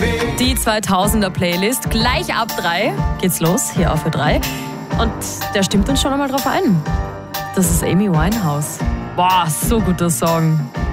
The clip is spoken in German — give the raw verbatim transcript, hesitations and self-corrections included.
Die zweitausender Playlist. Gleich ab drei geht's los, hier auf Ö drei. Und der stimmt uns schon einmal drauf ein. Das ist Amy Winehouse. Boah, so guter Song.